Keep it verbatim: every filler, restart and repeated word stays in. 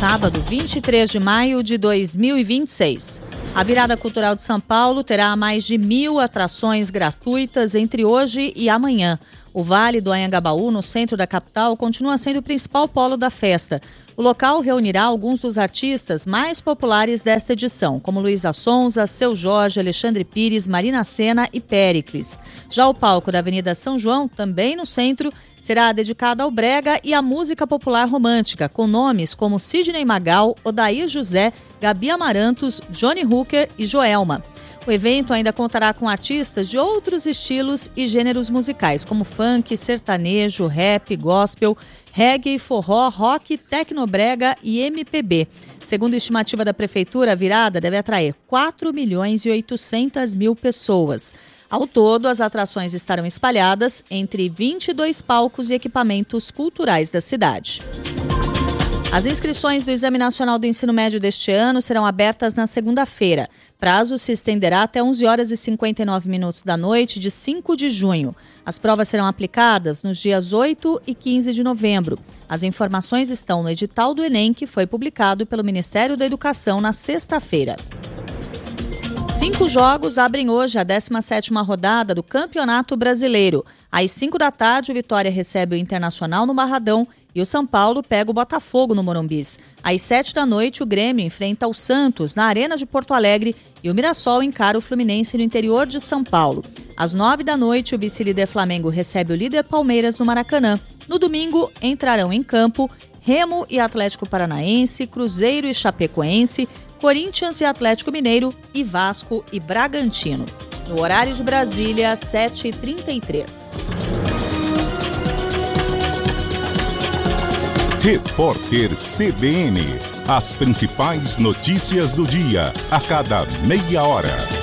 sábado, vinte e três de maio de dois mil e vinte e seis. A Virada Cultural de São Paulo terá mais de mil atrações gratuitas entre hoje e amanhã. O Vale do Anhangabaú, no centro da capital, continua sendo o principal polo da festa. O local reunirá alguns dos artistas mais populares desta edição, como Luísa Sonza, Seu Jorge, Alexandre Pires, Marina Sena e Péricles. Já o palco da Avenida São João, também no centro, será dedicado ao brega e à música popular romântica, com nomes como Sidney Magal, Odair José, Gabi Amarantos, Johnny Hooker e Joelma. O evento ainda contará com artistas de outros estilos e gêneros musicais, como funk, sertanejo, rap, gospel, reggae, forró, rock, tecnobrega e M P B. Segundo a estimativa da Prefeitura, a virada deve atrair quatro milhões e oitocentas mil pessoas. Ao todo, as atrações estarão espalhadas entre vinte e dois palcos e equipamentos culturais da cidade. As inscrições do Exame Nacional do Ensino Médio deste ano serão abertas na segunda-feira. Prazo se estenderá até onze horas e cinquenta e nove minutos da noite de cinco de junho. As provas serão aplicadas nos dias oito e quinze de novembro. As informações estão no edital do Enem, que foi publicado pelo Ministério da Educação na sexta-feira. Cinco jogos abrem hoje a décima sétima rodada do Campeonato Brasileiro. Às cinco da tarde, o Vitória recebe o Internacional no Barradão e o São Paulo pega o Botafogo no Morumbis. Às sete da noite, o Grêmio enfrenta o Santos na Arena de Porto Alegre e o Mirassol encara o Fluminense no interior de São Paulo. Às nove da noite, o vice-líder Flamengo recebe o líder Palmeiras no Maracanã. No domingo, entrarão em campo Remo e Atlético Paranaense, Cruzeiro e Chapecoense, Corinthians e Atlético Mineiro e Vasco e Bragantino. No horário de Brasília, sete e trinta e três. Repórter C B N. As principais notícias do dia, a cada meia hora.